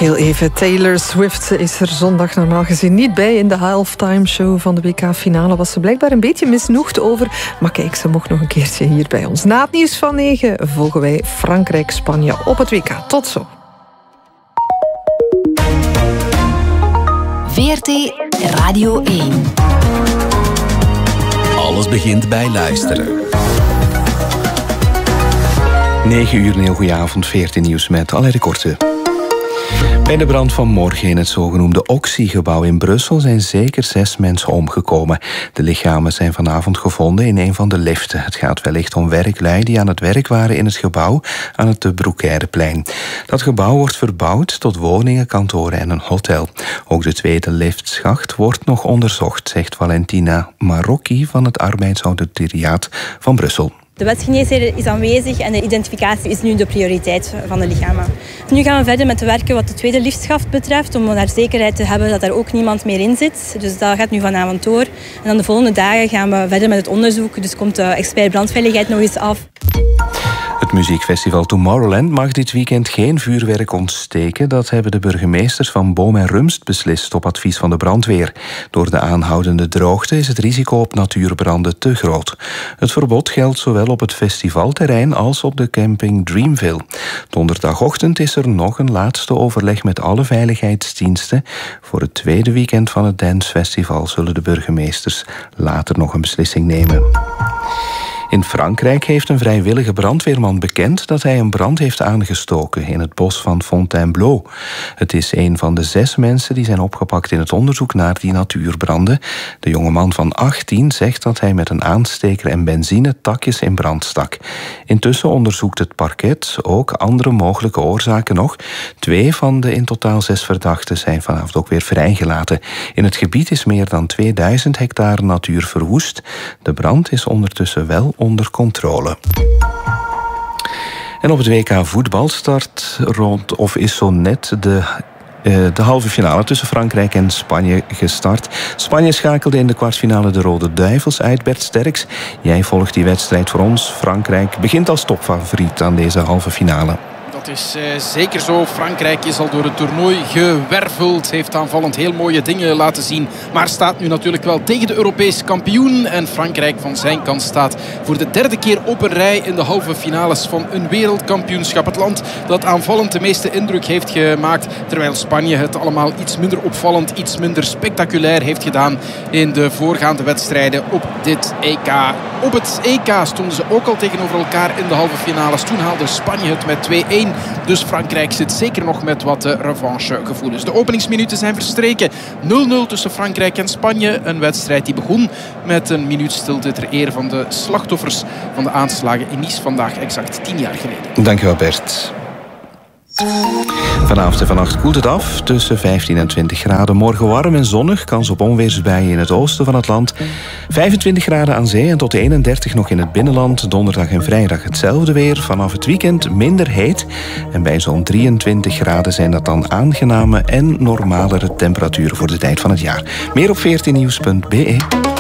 heel even. Taylor Swift is er zondag normaal gezien niet bij in de halftime show van de WK-finale. Was ze blijkbaar een beetje misnoegd over. Maar kijk, ze mocht nog een keertje hier bij ons. Na het nieuws van 9 volgen wij Frankrijk-Spanje op het WK. Tot zo. VRT Radio 1. Alles begint bij luisteren. 9 uur, een heel goede avond. 14 nieuws met Alain de Korte. Bij de brand van morgen in het zogenoemde Oxy-gebouw in Brussel zijn zeker 6 mensen omgekomen. De lichamen zijn vanavond gevonden in een van de liften. Het gaat wellicht om werklui die aan het werk waren in het gebouw aan het de Broekeireplein. Dat gebouw wordt verbouwd tot woningen, kantoren en een hotel. Ook de tweede liftschacht wordt nog onderzocht, zegt Valentina Marocchi van het Arbeidsauditoriaat van Brussel. De wetsgeneesheer is aanwezig en de identificatie is nu de prioriteit van de lichamen. Nu gaan we verder met te werken wat de tweede liftschacht betreft, om daar zekerheid te hebben dat daar ook niemand meer in zit. Dus dat gaat nu vanavond door. En dan de volgende dagen gaan we verder met het onderzoek. Dus komt de expert brandveiligheid nog eens af. Het muziekfestival Tomorrowland mag dit weekend geen vuurwerk ontsteken. Dat hebben de burgemeesters van Boom en Rumst beslist op advies van de brandweer. Door de aanhoudende droogte is het risico op natuurbranden te groot. Het verbod geldt zowel op het festivalterrein als op de camping Dreamville. Donderdagochtend is er nog een laatste overleg met alle veiligheidsdiensten. Voor het tweede weekend van het dancefestival zullen de burgemeesters later nog een beslissing nemen. In Frankrijk heeft een vrijwillige brandweerman bekend dat hij een brand heeft aangestoken in het bos van Fontainebleau. Het is een van de 6 mensen die zijn opgepakt in het onderzoek naar die natuurbranden. De jongeman van 18 zegt dat hij met een aansteker en benzine takjes in brand stak. Intussen onderzoekt het parket ook andere mogelijke oorzaken nog. 2 van de in totaal 6 verdachten zijn vanavond ook weer vrijgelaten. In het gebied is meer dan 2000 hectare natuur verwoest. De brand is ondertussen wel onder controle. En op het WK voetbal is zo net de halve finale tussen Frankrijk en Spanje gestart. Spanje schakelde in de kwartfinale de Rode Duivels uit. Bert Sterks, jij volgt die wedstrijd voor ons. Frankrijk begint als topfavoriet aan deze halve finale. Dat is zeker zo. Frankrijk is al door het toernooi gewerveld. Heeft aanvallend heel mooie dingen laten zien. Maar staat nu natuurlijk wel tegen de Europese kampioen. En Frankrijk van zijn kant staat voor de 3e keer op een rij in de halve finales van een wereldkampioenschap. Het land dat aanvallend de meeste indruk heeft gemaakt. Terwijl Spanje het allemaal iets minder opvallend, iets minder spectaculair heeft gedaan in de voorgaande wedstrijden op dit EK. Op het EK stonden ze ook al tegenover elkaar in de halve finales. Toen haalde Spanje het met 2-1. Dus Frankrijk zit zeker nog met wat revanchegevoelens. De openingsminuten zijn verstreken. 0-0 tussen Frankrijk en Spanje. Een wedstrijd die begon met een minuut stilte ter ere van de slachtoffers van de aanslagen in Nice vandaag exact 10 jaar geleden. Dankjewel Bert. Vanavond en vannacht koelt het af tussen 15 en 20 graden. Morgen warm en zonnig, kans op onweersbuien in het oosten van het land. 25 graden aan zee en tot 31 nog in het binnenland. Donderdag en vrijdag hetzelfde weer. Vanaf het weekend minder heet. En bij zo'n 23 graden zijn dat dan aangename en normalere temperaturen voor de tijd van het jaar. Meer op 14nieuws.be.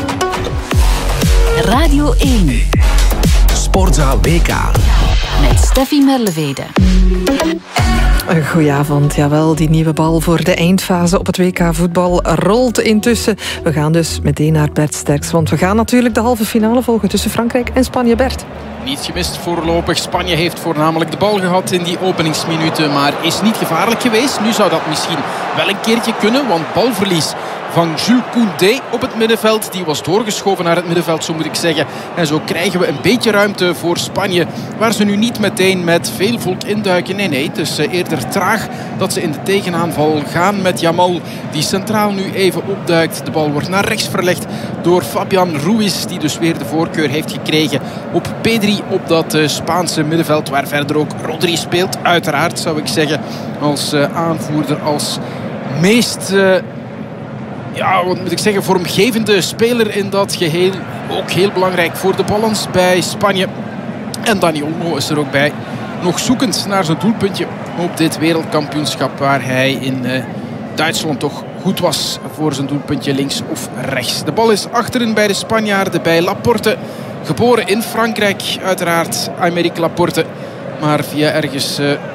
Radio 1. Sportzaal WK. Met Steffi Merlevede. Goedenavond. Jawel, die nieuwe bal voor de eindfase op het WK voetbal rolt intussen. We gaan dus meteen naar Bert Sterks, want we gaan natuurlijk de halve finale volgen tussen Frankrijk en Spanje. Bert. Niet gemist voorlopig. Spanje heeft voornamelijk de bal gehad in die openingsminuten, maar is niet gevaarlijk geweest. Nu zou dat misschien wel een keertje kunnen, want balverlies van Jules Koundé op het middenveld. Die was doorgeschoven naar het middenveld, zo moet ik zeggen. En zo krijgen we een beetje ruimte voor Spanje, waar ze nu niet meteen met veel volk induiken. Nee, het is eerder traag dat ze in de tegenaanval gaan met Yamal, die centraal nu even opduikt. De bal wordt naar rechts verlegd door Fabian Ruiz, die dus weer de voorkeur heeft gekregen op Pedri op dat Spaanse middenveld, waar verder ook Rodri speelt. Uiteraard, zou ik zeggen, als aanvoerder, als meest... wat moet ik zeggen, vormgevende speler in dat geheel. Ook heel belangrijk voor de balans bij Spanje. En Dani Olmo is er ook bij. Nog zoekend naar zijn doelpuntje op dit wereldkampioenschap, waar hij in Duitsland toch goed was voor zijn doelpuntje links of rechts. De bal is achterin bij de Spanjaarden, bij Laporte. Geboren in Frankrijk, uiteraard, Aymeric Laporte. Maar via ergens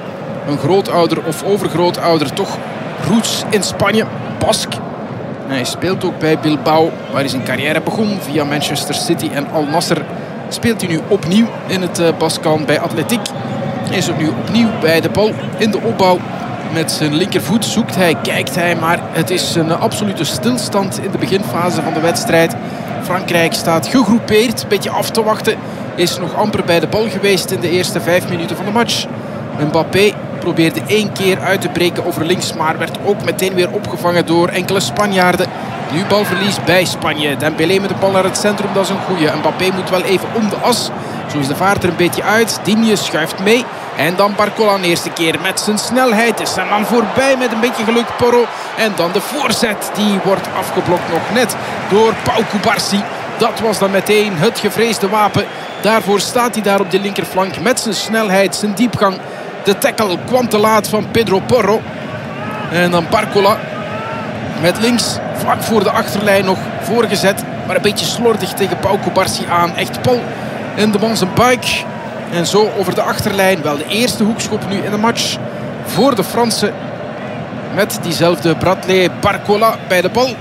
een grootouder of overgrootouder toch roots in Spanje. Bask. Hij speelt ook bij Bilbao, waar hij zijn carrière begon via Manchester City en Al Nassr. Speelt hij nu opnieuw in het Baskan bij Athletic. Hij is ook nu opnieuw bij de bal in de opbouw. Met zijn linkervoet zoekt hij, kijkt hij, maar het is een absolute stilstand in de beginfase van de wedstrijd. Frankrijk staat gegroepeerd, een beetje af te wachten. Is nog amper bij de bal geweest in de eerste 5 minuten van de match. Mbappé probeerde 1 keer uit te breken over links, maar werd ook meteen weer opgevangen door enkele Spanjaarden. Nu balverlies bij Spanje. Dembélé met de bal naar het centrum, dat is een goeie. Mbappé moet wel even om de as. Zo is de vaart er een beetje uit. Digne schuift mee. En dan Barcola de eerste keer met zijn snelheid. Is zijn man voorbij met een beetje geluk Porro. En dan de voorzet. Die wordt afgeblokt nog net door Pau Cubarsí. Dat was dan meteen het gevreesde wapen. Daarvoor staat hij daar op de linkerflank met zijn snelheid, zijn diepgang. De tackle kwam te laat van Pedro Porro. En dan Barcola met links vlak voor de achterlijn nog voorgezet. Maar een beetje slordig tegen Pau Cubarsí aan. Echt pal in de man zijn buik. En zo over de achterlijn. Wel de eerste hoekschop nu in de match voor de Fransen. Met diezelfde Bradley Barcola bij de bal.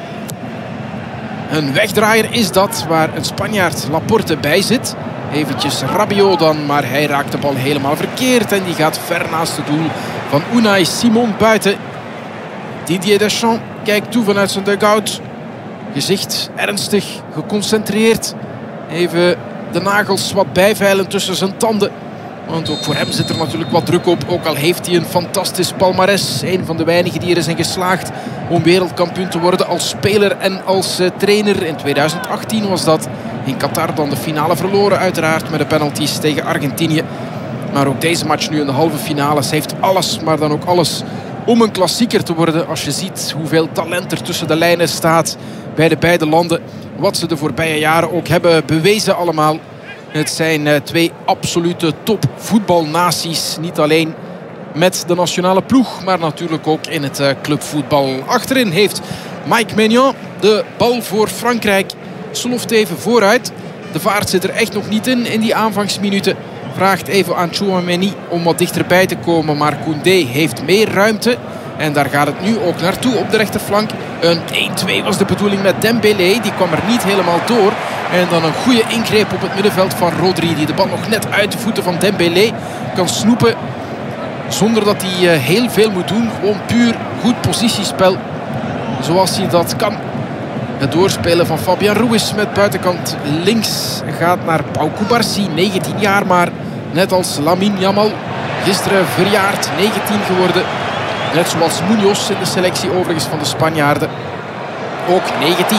Een wegdraaier is dat, waar een Spanjaard Laporte bij zit. Eventjes Rabiot dan, maar hij raakt de bal helemaal verkeerd. En die gaat ver naast het doel van Unai Simon buiten. Didier Deschamps kijkt toe vanuit zijn dugout. Gezicht ernstig, geconcentreerd. Even de nagels wat bijveilen tussen zijn tanden. Want ook voor hem zit er natuurlijk wat druk op. Ook al heeft hij een fantastisch palmares. Een van de weinigen die er zijn geslaagd om wereldkampioen te worden als speler en als trainer. In 2018 was dat. In Qatar dan de finale verloren uiteraard met de penalties tegen Argentinië. Maar ook deze match nu in de halve finales heeft alles, maar dan ook alles om een klassieker te worden. Als je ziet hoeveel talent er tussen de lijnen staat bij de beide landen. Wat ze de voorbije jaren ook hebben bewezen allemaal. Het zijn 2 absolute topvoetbalnaties. Niet alleen met de nationale ploeg, maar natuurlijk ook in het clubvoetbal. Achterin heeft Mike Maignan de bal voor Frankrijk. Sloft even vooruit. De vaart zit er echt nog niet in die aanvangsminuten. Vraagt even aan Tchouaméni om wat dichterbij te komen. Maar Koundé heeft meer ruimte. En daar gaat het nu ook naartoe op de rechterflank. Een 1-2 was de bedoeling met Dembélé. Die kwam er niet helemaal door. En dan een goede ingreep op het middenveld van Rodri. Die de bal nog net uit de voeten van Dembélé kan snoepen. Zonder dat hij heel veel moet doen. Gewoon puur goed positiespel. Zoals hij dat kan. Het doorspelen van Fabian Ruiz met buitenkant links gaat naar Pau Cubarsí. 19 jaar maar. Net als Lamine Yamal. Gisteren verjaard. 19 geworden. Net zoals Munoz in de selectie overigens van de Spanjaarden. Ook 19.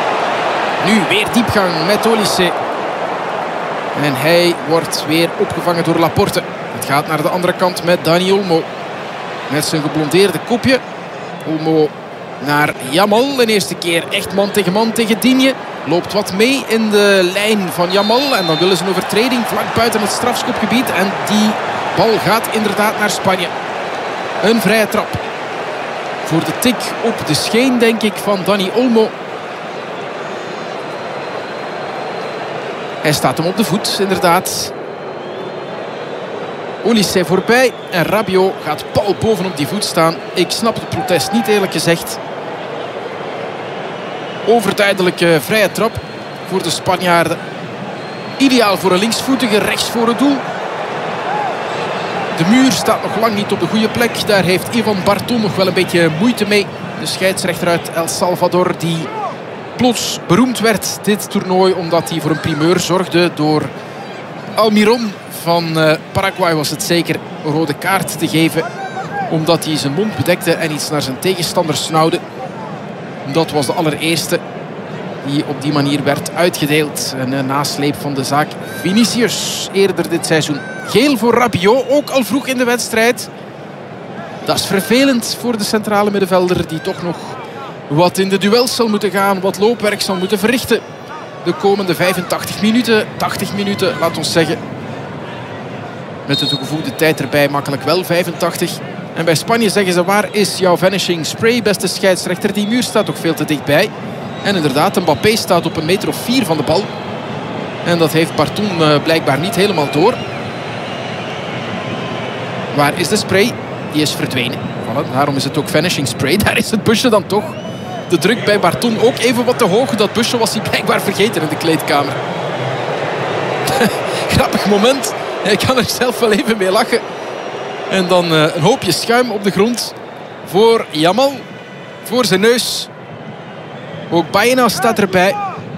Nu weer diepgang met Olise. En hij wordt weer opgevangen door Laporte. Het gaat naar de andere kant met Dani Olmo. Met zijn geblondeerde kopje. Olmo naar Yamal. De eerste keer echt man tegen Digne. Loopt wat mee in de lijn van Yamal. En dan willen ze een overtreding vlak buiten het strafschopgebied. En die bal gaat inderdaad naar Spanje. Een vrije trap. Voor de tik op de scheen, denk ik, van Dani Olmo. Hij staat hem op de voet, inderdaad. Olise voorbij. En Rabiot gaat pal bovenop die voet staan. Ik snap het protest niet, eerlijk gezegd. Overduidelijke vrije trap voor de Spanjaarden. Ideaal voor een linksvoetige, rechts voor het doel. De muur staat nog lang niet op de goede plek. Daar heeft Ivan Barton nog wel een beetje moeite mee. De scheidsrechter uit El Salvador, die plots beroemd werd dit toernooi omdat hij voor een primeur zorgde door Almiron van Paraguay, was het zeker, een rode kaart te geven. Omdat hij zijn mond bedekte en iets naar zijn tegenstander snauwde. Dat was de allereerste die op die manier werd uitgedeeld. Een nasleep van de zaak Vinicius eerder dit seizoen. Geel voor Rabiot, ook al vroeg in de wedstrijd. Dat is vervelend voor de centrale middenvelder die toch nog wat in de duels zal moeten gaan. Wat loopwerk zal moeten verrichten. De komende 85 minuten, 80 minuten, laat ons zeggen. Met de toegevoegde tijd erbij makkelijk wel 85. En bij Spanje zeggen ze, waar is jouw vanishing spray, beste scheidsrechter? Die muur staat toch veel te dichtbij. En inderdaad, Mbappé staat op 1,4 meter van de bal. En dat heeft Barton blijkbaar niet helemaal door. Waar is de spray? die is verdwenen. Voilà, daarom is het ook vanishing spray. Daar is het busje dan toch. De druk bij Barton ook even wat te hoog. Dat busje was hij blijkbaar vergeten in de kleedkamer. Grappig moment. Hij kan er zelf wel even mee lachen. En dan een hoopje schuim op de grond voor Yamal. Voor zijn neus. Ook Baena staat erbij.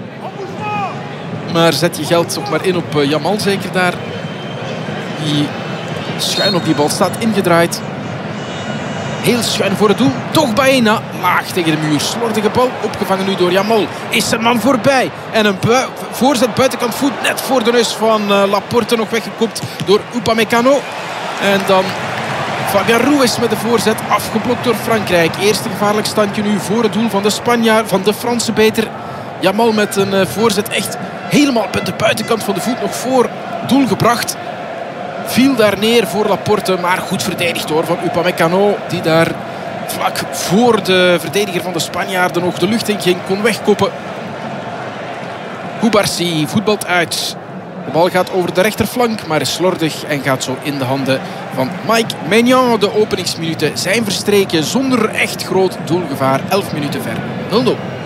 Maar zet je geld toch maar in op Yamal zeker daar. Die schuin op die bal staat ingedraaid. Heel schuin voor het doel. Toch Baena. Laag tegen de muur. Slordige bal. Opgevangen nu door Yamal. Is zijn man voorbij. En een voorzet buitenkant voet. Net voor de neus van Laporte. Nog weggekopt door Upamecano. En dan Fabian Ruiz met de voorzet. Afgeblokt door Frankrijk. Eerste gevaarlijk standje nu voor het doel van de Spanjaard. Van de Fransen beter. Yamal met een voorzet echt helemaal op de buitenkant van de voet. Nog voor doel gebracht. Viel daar neer voor Laporte, maar goed verdedigd hoor van Upamecano. Die daar vlak voor de verdediger van de Spanjaarden nog de lucht in ging, kon wegkoppen. Koubarsi voetbalt uit. De bal gaat over de rechterflank, maar is slordig en gaat zo in de handen van Mike Maignan. De openingsminuten zijn verstreken zonder echt groot doelgevaar. 11 minuten ver. 0-0.